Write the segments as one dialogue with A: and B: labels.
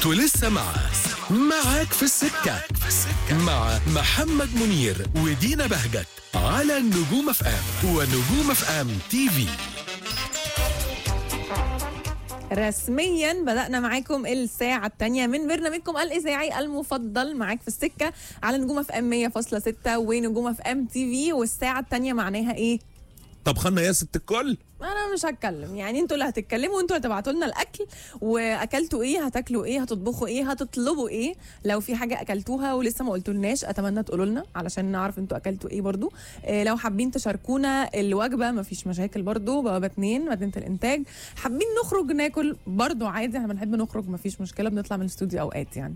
A: انتوا لسه معاك في السكة مع محمد منير ودينا بهجت على النجوم اف ام ونجوم اف ام تي في.
B: رسميا بدأنا معاكم الساعة الثانية من برنامجكم الإذاعي المفضل معاك في السكة على نجوم اف ام 100.6 ونجوم اف ام تي في. والساعة الثانية معناها ايه؟
C: طب خلنا يا ست الكل.
B: انا مش هتكلم، يعني انتوا اللي هتتكلموا وانتوا اللي هتبعتوا لنا الاكل، واكلتوا ايه، هتاكلوا ايه، هتطبخوا ايه، هتطلبوا ايه. لو في حاجه اكلتوها ولسه ما قلتولناش اتمنى تقولوا لنا علشان نعرف انتوا اكلتوا ايه برضو. لو حابين تشاركونا الوجبه مفيش مشاكل برضو. بوابه 2 مدينه الانتاج. حابين نخرج ناكل برضو عادي، احنا بنحب نخرج مفيش مشكله، بنطلع من الاستوديو اوقات يعني.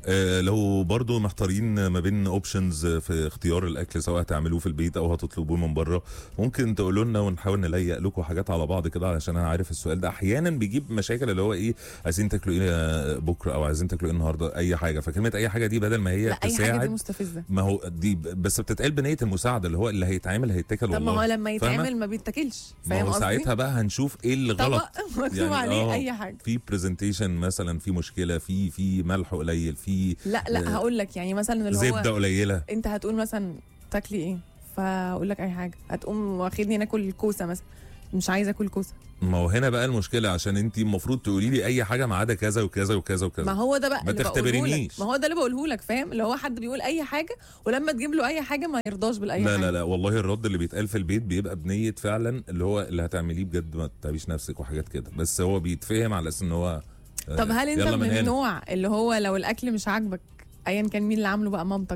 C: لو برضو محتارين ما بين اوبشنز في اختيار الاكل سواء هتعملوه في البيت او هتطلبوه من بره، ممكن تقولوا لنا ونحاول نليق لكم حاجات على بعض كده، علشان انا عارف السؤال ده احيانا بيجيب مشاكل، اللي هو ايه عايزين تاكلوا ايه بكره او عايزين تاكلوا ايه النهارده، اي حاجه. فكلمه اي حاجه دي بدل ما هي
B: لا
C: تساعد،
B: اي حاجه دي مستفزه.
C: ما هو دي بس بتتقال بنيه المساعده، اللي هو اللي هيتعمل هيتاكل والله.
B: طب ما هو لما يتعمل ما بيتاكلش، فاهم قصدي؟
C: ساعتها بقى هنشوف ايه اللي غلط.
B: مكتوب عليه اي حاجه،
C: في برزنتيشن مثلا، في مشكله، في ملح قليل، في
B: لا هقول لك يعني مثلا اللي هو
C: زبده قليله.
B: انت هتقول مثلا تاكلي ايه، فاقول لك اي حاجه، هتقوم واخدني ناكل كوسه مثلا، مش عايزه اكل كوسه.
C: ما هو هنا بقى المشكله، عشان انت المفروض تقولي لي اي حاجه ما عدا كذا وكذا وكذا وكذا.
B: ما هو ده بقى
C: ما تختبرنيش.
B: ما هو ده اللي بقوله لك، فاهم؟ اللي هو حد بيقول اي حاجه ولما تجيب له اي حاجه ما يرضاش بالاي حاجه.
C: لا والله الرد اللي بيتقال في البيت بيبقى بنيه فعلا، اللي هو اللي هتعمليه بجد ما تتعبيش نفسك وحاجات كده، بس هو بيتفهم على اساس ان هو
B: طب هل انت من النوع اللي هو لو الاكل مش عاجبك ايا كان مين اللي عامله بقى، مامتك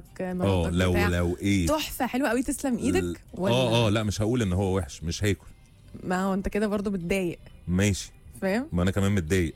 C: لو ايه
B: تحفه حلوه قوي تسلم ايدك ولا
C: لا مش هقول ان هو وحش، مش هاكل.
B: ما هو انت كده برضو بتضايق،
C: ماشي
B: فاهم؟
C: ما انا كمان متضايق.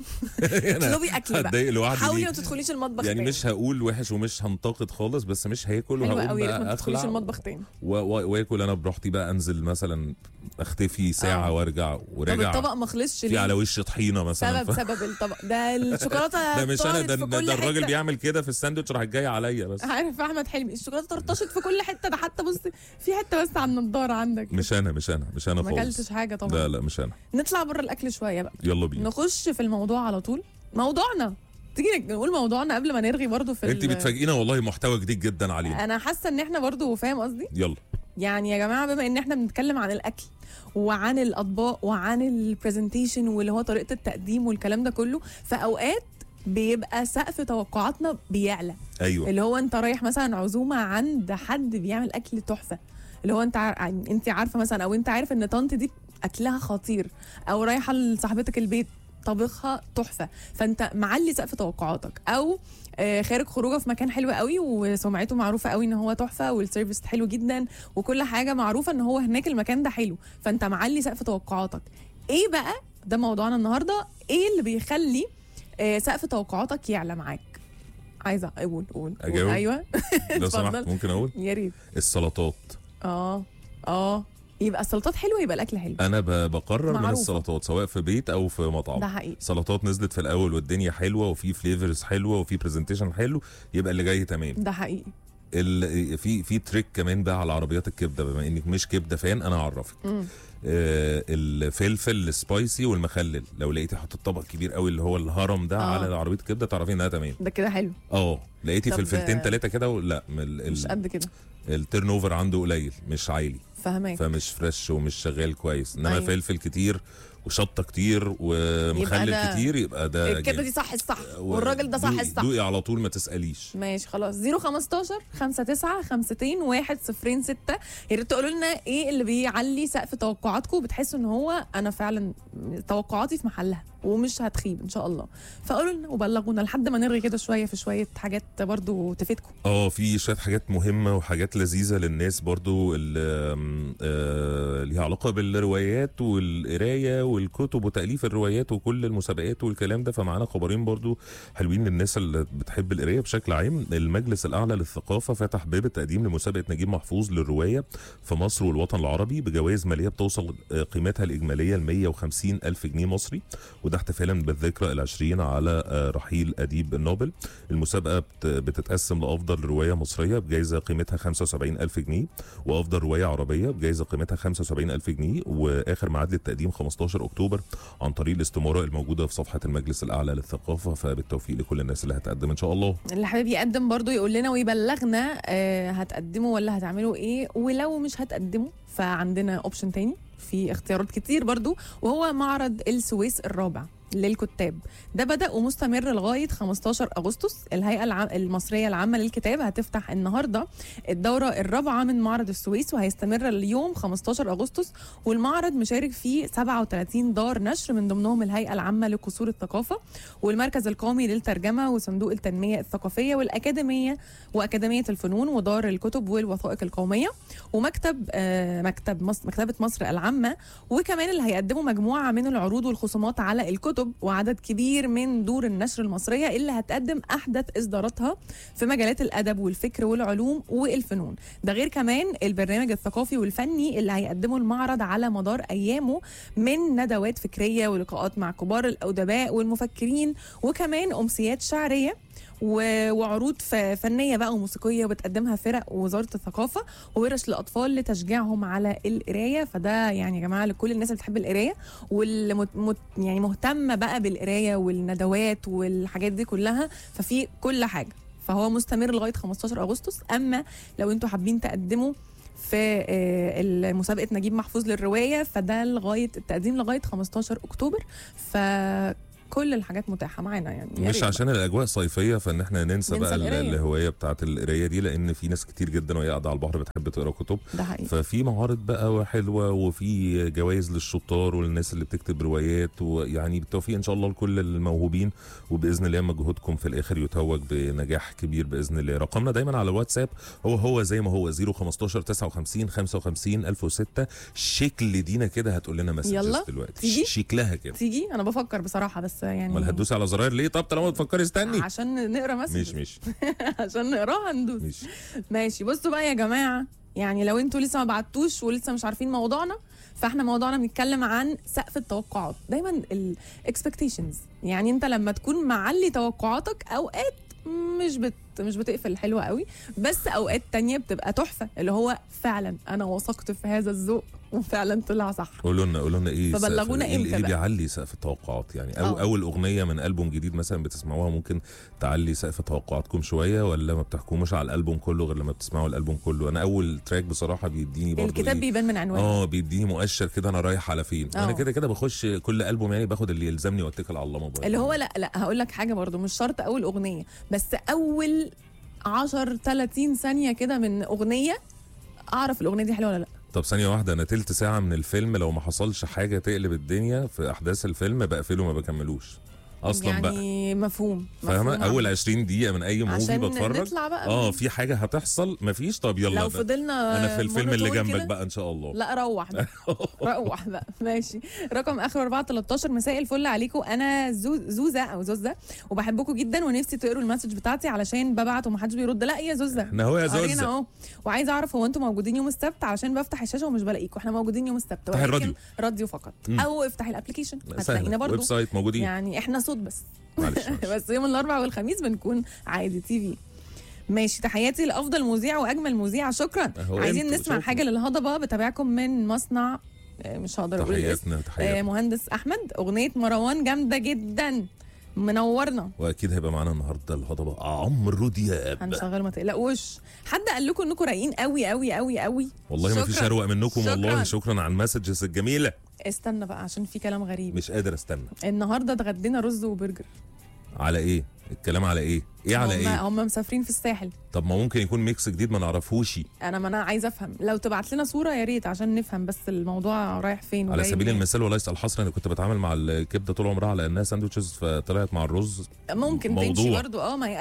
B: اطلبي اكل بقى،
C: هتضايق لوحدي.
B: حاولي ما تدخليش المطبخ
C: يعني
B: تاني.
C: مش هقول وحش ومش هنتقد خالص، بس مش هاكل وهقوم بقى
B: ما تدخليش المطبخ تاني
C: واكل انا براحتي بقى، انزل مثلا اختفي ساعه وارجع
B: طب الطبق ما خلصش
C: في على وش طحينه مثلا.
B: سبب الطبق ده الشوكولاته.
C: ده مش انا، ده الراجل بيعمل كده في الساندوتش راح جاي عليا. بس
B: عارف احمد حلمي الشوكولاته طرطشت في كل حته، ده حتى بص في حته بس على النضاره عندك.
C: مش انا خالص،
B: ما اكلتش حاجه طبعا.
C: لا مش انا.
B: نطلع بره الاكل شويه بقى،
C: يلا بينا
B: نخش في الموضوع على طول. موضوعنا تيجي نقول موضوعنا قبل ما نرغي برضو في
C: انت بتفاجئينا والله، محتوى جديد جدا علينا.
B: انا حاسه ان احنا برضو فاهم قصدي.
C: يلا
B: يعني يا جماعه بما ان احنا بنتكلم عن الاكل وعن الاطباق وعن البرزنتيشن واللي هو طريقه التقديم والكلام ده كله، فاوقات بيبقى سقف توقعاتنا بيعلى.
C: ايوه،
B: اللي هو انت رايح مثلا عزومه عند حد بيعمل اكل تحفه، اللي هو انت عارفه مثلا، او انت عارف ان طنط دي اكلها خطير، او رايحه لصاحبتك البيت طبخها تحفه، فانت معلي سقف توقعاتك. او خارج خروجه في مكان حلو قوي وسمعته معروفه قوي ان هو تحفه والسيرفيس حلو جدا وكل حاجه معروفه ان هو هناك المكان ده حلو، فانت معلي سقف توقعاتك. ايه بقى ده موضوعنا النهارده، ايه اللي بيخلي سقف توقعاتك يعلى معاك؟ عايزه قول ايوه
C: لو سمحت ممكن اقول؟
B: يا ريت.
C: السلطات.
B: يبقى السلطات حلوه يبقى الاكل حلو.
C: انا بقرر من السلطات سواء في بيت او في مطعم.
B: ده حقيقي.
C: سلطات نزلت في الاول والدنيا حلوه وفي فليفرز حلوه وفي برزنتيشن حلو، يبقى اللي جاي تمام.
B: ده حقيقي.
C: في تريك كمان بقى على عربيات الكبده، بما انك مش كبده فان انا اعرفك. الفلفل السبايسي والمخلل، لو لقيتي حاطط طبق كبير قوي اللي هو الهرم ده على عربيه الكبده تعرفي انها تمام.
B: ده كده حلو.
C: لقيتي فلفلتين 3 كده لا
B: مش قد كده،
C: التيرن اوفر عنده قليل مش عالي،
B: فاهمك،
C: فمش فريش ومش شغال كويس. انما فلفل كتير وشطه كتير ومخلل كتير يبقى ده
B: الكبده دي صح الصح والراجل ده صح الصح.
C: دوقي على طول ما تساليش.
B: ماشي خلاص. 015 59 52 106. يا ريت تقولوا لنا ايه اللي بيعلي سقف توقعاتكم، بتحسوا ان هو انا فعلا توقعاتي في محلها ومش هتخيب ان شاء الله، فقولوا لنا وبلغونا لحد ما نرغي كده شويه في شويه حاجات برضو تفيدكم.
C: في شويه حاجات مهمه وحاجات لذيذه للناس برضو اللي ليها علاقه بالروايات والقرايه والكتب وتاليف الروايات وكل المسابقات والكلام ده. فمعانا خبرين برضو حلوين للناس اللي بتحب القرايه بشكل عام. المجلس الاعلى للثقافه فتح باب التقديم لمسابقه نجيب محفوظ للروايه في مصر والوطن العربي بجوائز ماليه بتوصل قيمتها الاجماليه ل 150 الف جنيه مصري، وده احتفالا بالذكرى ال20 على رحيل اديب النوبل. المسابقه بتتقسم لافضل روايه مصريه بجائزه قيمتها 75 الف جنيه، وافضل روايه عربيه بجائزه قيمتها 75 الف جنيه، واخر ميعاد للتقديم 15 15 اكتوبر عن طريق الاستماره الموجوده في صفحه المجلس الاعلى للثقافه. فبالتوفيق لكل الناس اللي هتقدم ان شاء الله.
B: اللي حابب يقدم برضو يقول لنا ويبلغنا هتقدموا ولا هتعملوا ايه، ولو مش هتقدموا فعندنا اوبشن تاني في اختيارات كتير برضو، وهو معرض السويس الرابع للكتاب. ده بدأ ومستمر لغاية 15 أغسطس. الهيئة المصرية العامة للكتاب هتفتح النهاردة الدورة الرابعة من معرض السويس، وهيستمر اليوم 15 أغسطس. والمعرض مشارك فيه 37 دار نشر، من ضمنهم الهيئة العامة لقصور الثقافة والمركز القومي للترجمة وصندوق التنمية الثقافية والأكاديمية وأكاديمية الفنون ودار الكتب والوثائق القومية ومكتب مكتبة مصر العامة. وكمان اللي هيقدموا مجموعة من العروض والخصومات على الكتب وعدد كبير من دور النشر المصرية اللي هتقدم أحدث إصداراتها في مجالات الأدب والفكر والعلوم والفنون. ده غير كمان البرنامج الثقافي والفني اللي هيقدمه المعرض على مدار أيامه من ندوات فكرية ولقاءات مع كبار الأدباء والمفكرين، وكمان أمسيات شعرية وعروض فنيه بقى وموسيقيه بتقدمها فرق وزاره الثقافه، وورش للاطفال لتشجيعهم على القرايه. فده يعني يا جماعه لكل الناس اللي بتحب القرايه واللي يعني مهتمه بقى بالقرايه والندوات والحاجات دي كلها، ففي كل حاجه. فهو مستمر لغايه 15 اغسطس. اما لو انتوا حابين تقدموا في مسابقه نجيب محفوظ للروايه، فده لغايه التقديم لغايه 15 اكتوبر. كل الحاجات متاحه معانا يعني.
C: مش عشان الاجواء صيفيه فان احنا ننسى بقى الهوايه بتاعه القرايه دي، لان في ناس كتير جدا وهي قاعده على البحر بتحب تقرا كتب.
B: ده حقيقي.
C: ففي معارض بقى حلوه وفي جوائز للشطار وللناس اللي بتكتب روايات، ويعني بالتوفيق ان شاء الله لكل الموهوبين، وباذن الله مجهودكم في الاخر يتوج بنجاح كبير باذن الله. رقمنا دايما على الواتساب هو زي ما هو 015 59 55 1006. شكل دينا كده هتقول لنا مسجز دلوقتي شكلها كده
B: تيجي. انا بفكر بصراحه بس يعني
C: امال هتدوسي على زراير ليه؟ طب طالما بتفكري استني
B: عشان نقرا مسج.
C: مش
B: عشان نقراها ندوس. ماشي. بصوا بقى يا جماعه، يعني لو انتوا لسه ما بعتوش ولسه مش عارفين موضوعنا، فاحنا موضوعنا بنتكلم عن سقف التوقعات. دايما الاكسبكتيشنز، يعني انت لما تكون معلي توقعاتك اوقات مش بتقفل حلوة قوي، بس اوقات تانية بتبقى تحفة، اللي هو فعلا انا وثقت في هذا الذوق وفعلا طلع صح.
C: قولوا لنا ايه
B: فبلغونا
C: ايه
B: امتى
C: اللي بيعلي سقف التوقعات يعني؟ اول اغنيه من البوم جديد مثلا بتسمعوها ممكن تعلي سقف توقعاتكم شويه، ولا ما بتحكموش على الالبوم كله غير لما بتسمعوا الالبوم كله؟ انا اول تراك بصراحه بيديني برضه
B: الكتاب بيبان من عنوانه
C: بيديني مؤشر كده انا رايح على فين. انا كده بخش كل البوم يعني باخد اللي يلزمني واتكل على الله موبايل.
B: اللي هو لا هقول لك حاجه برضه، مش شرط اول اغنيه، بس اول 10-30 ثانيه كده من اغنيه اعرف الاغنيه دي حلوه ولا لا.
C: طب ثانيه واحده، انا تلت ساعه من الفيلم لو ما حصلش حاجه تقلب الدنيا في احداث الفيلم بقفله ما بكملوش اصلا
B: يعني
C: بقى.
B: مفهوم
C: فاهمه؟ اول 20 دقيقه من اي موفي بتفرج
B: نطلع بقى
C: في حاجه هتحصل، مفيش. طب يلا
B: لو فضلنا
C: انا في الفيلم اللي جنبك بقى ان شاء الله.
B: لا روح بقى روح بقى. ماشي. رقم اخر 413. مساء الفل عليكم، انا زوزة وبحبكم جدا ونفسي تقروا المسج بتاعتي علشان ببعت ومحدش بيرد. لا يا زوزة
C: احنا يا زوزة
B: اهو. وعايزه اعرف هو انتم موجودين يوم السبت؟ علشان بفتح الشاشه ومش بلاقيكم. احنا موجودين يوم السبت،
C: افتح الراديو،
B: راديو فقط او افتح الابلكيشن هتلاقينا برضو.
C: ويب سايت موجودين،
B: يعني احنا صوت بس.
C: معلش.
B: بس يوم الاربعاء والخميس بنكون عادي تي في. ماشي. تحياتي لافضل مذيع واجمل مذيع. شكرا. عايزين نسمع حاجه للهضبه. بتابعكم من مصنع مش هقدر اقول
C: تحياتنا
B: مهندس احمد. اغنيه مروان جامده جدا، منورنا.
C: واكيد هيبقى معانا النهارده الهضبه عمرو دياب.
B: هنشغل ما تقلقوش. حد قال لكم انكم رايقين قوي قوي قوي قوي؟
C: والله ما فيش اروق منكم. والله شكرا على المسجز الجميله.
B: استنى بقى عشان في كلام غريب.
C: مش قادر استنى.
B: النهارده اتغدينا رز وبرجر.
C: على ايه الكلام؟ على ايه على ايه؟
B: هم مسافرين في الساحل.
C: طب ما ممكن يكون ميكس جديد ما نعرفوش.
B: انا عايزه افهم، لو تبعت لنا صوره يا ريت عشان نفهم بس الموضوع رايح فين.
C: على سبيل المثال وليس الحصر، انا كنت بتعامل مع الكبده طول عمرها على انها ساندوتشز، فطلعت مع الرز
B: ممكن تمشي برضو. ما هي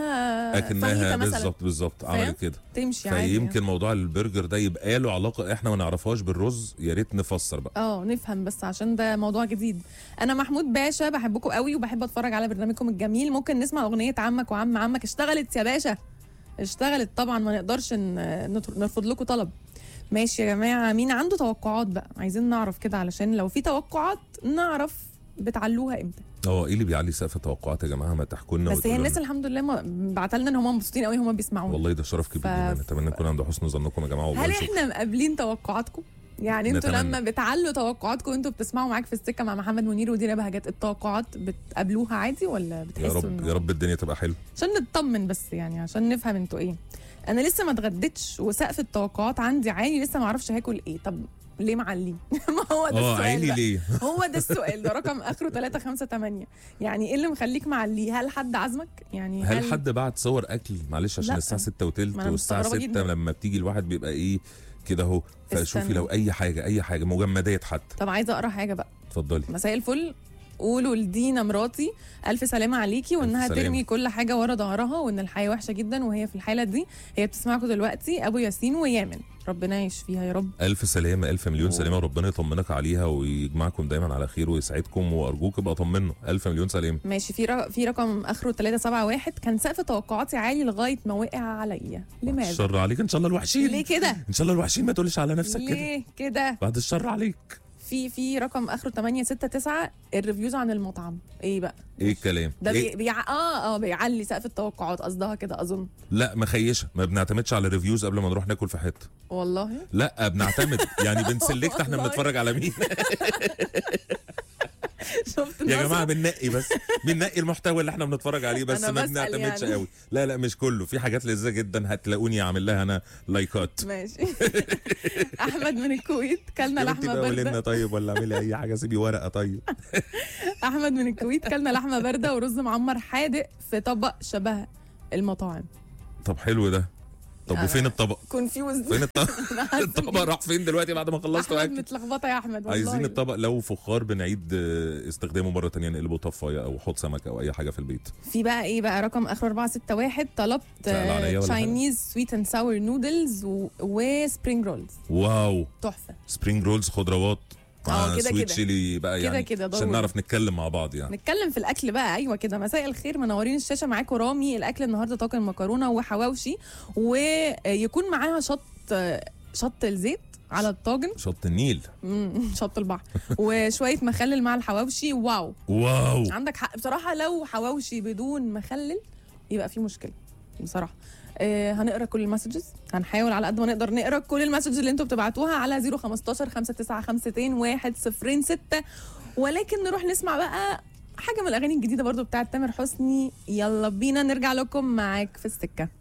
B: اكنها
C: بالظبط عملت كده
B: تمشي عادي.
C: فيمكن موضوع البرجر ده يبقى له علاقه احنا ما نعرفهاش بالرز. يا ريت نفسر بقى
B: نفهم بس عشان ده موضوع جديد. انا محمود باشا، بحبكم قوي وبحب اتفرج على برنامجكم الجميل. ممكن نسمع اغنيه عمك وعم عمك؟ اشتغلت يا باشا، اشتغلت طبعا، ما نقدرش نرفض لكم طلب. ماشي يا جماعه. مين عنده توقعات بقى؟ عايزين نعرف كده علشان لو في توقعات نعرف بتعلوها امتى.
C: ايه اللي بيعلي سقف التوقعات يا جماعه؟ ما تحكوا لنا.
B: بس هي الناس الحمد لله بعت لنا ان هم مبسوطين قوي، هم بيسمعونا.
C: والله ده شرف كبير لينا. نتمنى نكون عند حسن ظنكم يا جماعه. والله
B: هل احنا مقابلين توقعاتكم؟ يعني انتوا
C: نتمنى.
B: لما بتعلوا توقعاتكم وانتوا بتسمعوا معاك في السكه مع محمد منير ودينا بهجت، التوقعات بتقابلوها عادي ولا
C: يا
B: بتحسوا
C: رب يا رب الدنيا تبقى حلوه.
B: عشان نطمن بس، يعني عشان نفهم انتوا ايه. انا لسه ما اتغديتش وسقف التوقعات عندي عالي، لسه ما اعرفش هاكل ايه. طب ليه معلي؟ ما هو ده السؤال
C: عالي
B: بقى.
C: ليه؟
B: هو ده السؤال، ده رقم اخره 358. يعني ايه اللي مخليك معلي؟ هل حد عزمك؟ يعني
C: هل حد بعت صور اكل؟ معلش عشان
B: لا.
C: الساعه 6 وتلت،
B: ما أنا
C: والساعه 6
B: مستغربة جداً.
C: لما بتيجي الواحد بيبقى ايه كده اهو. فشوفي
B: استنى.
C: لو اي حاجه مجمدات حتى.
B: طب عايزه اقرا حاجه بقى.
C: اتفضلي.
B: مساء الفل، قولوا لدينا مراتي الف سلامه عليكي، وانها
C: سلامة.
B: ترمي كل حاجه ورا ظهرها، وان الحياه وحشه جدا وهي في الحاله دي. هي بتسمعكم دلوقتي، ابو ياسين ويامن، ربنا يشفيها يا رب.
C: الف سلامه، الف مليون سلامه، وربنا يطمنك عليها ويجمعكم دايما على خير ويسعدكم، وارجوك ابقى طمنه. الف مليون سلامه.
B: ماشي. في رقم اخره 371. كان سقف توقعاتي عالي لغايه ما وقع عليا. لماذا؟
C: الشر عليك ان شاء الله الوحشين.
B: ليه كده؟
C: ان شاء الله الوحشين، ما تقولش على نفسك كده.
B: ليه كده؟
C: بعد الشر عليك.
B: في رقم اخره 869. الريفيوز عن المطعم ايه بقى؟
C: ايه الكلام
B: ده
C: إيه؟
B: بيعلي سقف التوقعات، قصدها كده اظن.
C: لا مخيشه، ما بنعتمدش على ريفيوز قبل ما نروح ناكل في حته.
B: والله
C: لا بنعتمد يعني بنسلكت احنا
B: والله.
C: بنتفرج على مين.
B: شفت
C: يا جماعه
B: النظرة؟
C: بننقي المحتوى اللي احنا بنتفرج عليه، بس
B: أنا
C: ما
B: بسأل
C: بنعتمدش
B: يعني.
C: قوي. لا مش كله، في حاجات لذيذه جدا هتلاقوني عامل لها انا لايكات.
B: ماشي. احمد من الكويت، كلنا
C: يا بنتي
B: لحمه
C: بقى قولي لنا
B: بارده.
C: طيب، ولا اعملي اي حاجه، سيبي ورقه طيب.
B: احمد من الكويت، كلنا لحمه بارده ورز معمر حادق في طبق شبه المطاعم.
C: طب حلو ده. طب وفين الطبق؟
B: كونفيوز.
C: فين الطبق؟ الطبق راح فين دلوقتي بعد ما خلصتوا
B: احمد
C: اكل؟
B: متلخبطه يا احمد والله.
C: عايزين الطبق لو فخار بنعيد استخدامه مره تانية، نقلبه طفايه او حوض سمك او اي حاجه في البيت.
B: في بقى ايه بقى رقم اخر 461. طلبت
C: سأل عليا ولا
B: تشاينيز سويت اند ساور نودلز وسبرينج رولز.
C: واو.
B: تحفه.
C: سبرينج رولز خضروات مع
B: كده
C: سويت
B: كده.
C: شيلي بقى، يعني
B: كده
C: عشان
B: ضروري.
C: نعرف نتكلم مع بعض يعني.
B: نتكلم في الاكل بقى. ايوه كده. مساء الخير، منورين الشاشه، معاكم رامي. الاكل النهارده طاجن مكرونه وحواوشي، ويكون معاها شط الزيت على الطاجن.
C: شط النيل.
B: شط البحر. وشويه مخلل مع الحواوشي. واو. عندك حق بصراحه، لو حواوشي بدون مخلل يبقى في مشكله بصراحه. هنقرا كل المسجز، هنحاول على قد ما نقدر نقرا كل المسجز اللي انتوا بتبعتوها على 015 5952 106. ولكن نروح نسمع بقى حاجه من الاغاني الجديده برضو بتاعت تامر حسني. يلا بينا نرجع لكم معاك في السكه.